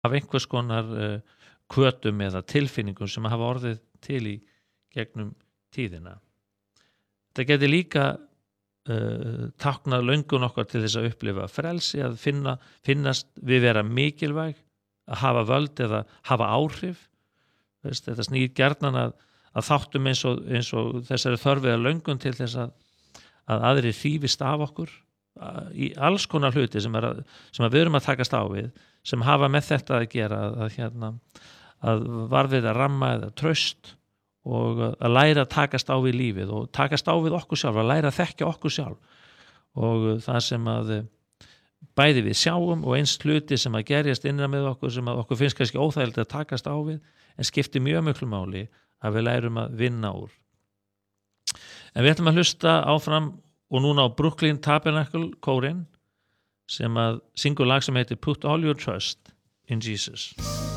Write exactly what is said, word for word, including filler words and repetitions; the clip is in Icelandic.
af einhvers konar uh, hvötum eða tilfinningum sem hafa orðið til í gegnum tíðina. Þetta geti líka uh, táknað löngun okkar til þess að upplifa frelsi, að finna, finnast við vera mikilvæg, að hafa völd eða hafa áhrif. Veist, þetta snýr gjarnan að, að þáttum eins og, eins og þessari þörfið að löngun til þess að, að aðri hrífist af okkur í alls konar hluti sem, er að, sem að við erum að takast á við, sem hafa með þetta að gera að, að, hérna, að varðveita ramma eða traust og að læra að takast á við lífið og takast á við okkur sjálf, að læra að þekkja okkur sjálf og það sem að bæði við sjáum og eins hluti sem að gerjast innan með okkur sem að okkur finnst kannski óþægilegt að takast á við en skiptir mjög miklu máli að við lærum að vinna úr. En við ætlum að hlusta áfram og núna á Brooklyn Tabernacle kórinn sem að syngur lag sem heitir Put All Your Trust in Jesus.